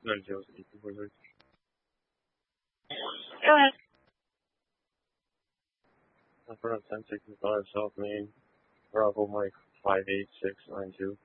Go ahead. I'm from 1065 South Main, Bravo Mike 58692.